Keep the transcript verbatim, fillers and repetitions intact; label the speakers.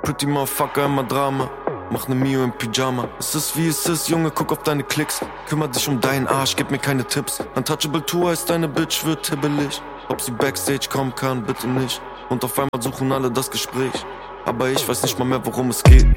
Speaker 1: Pretty Motherfucker, immer Drama. Mach ne Mio im Pyjama. Es ist wie es ist, Junge, guck auf deine Klicks. Kümmer dich um deinen Arsch, gib mir keine Tipps. Untouchable Tour heißt deine Bitch, wird hibbelig. Ob sie Backstage kommen kann, bitte nicht. Und auf einmal suchen alle das Gespräch. Aber ich weiß nicht mal mehr, worum es geht.